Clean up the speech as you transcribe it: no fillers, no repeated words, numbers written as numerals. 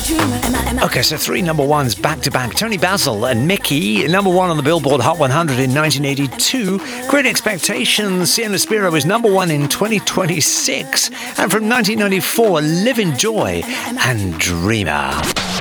Okay, so 3 number ones back to back. Tony Basil and Mickey, number 1 on the Billboard Hot 100 in 1982. Great Expectations, Sienna Spiro was number 1 in 2026. And from 1994, Live in Joy and Dreamer.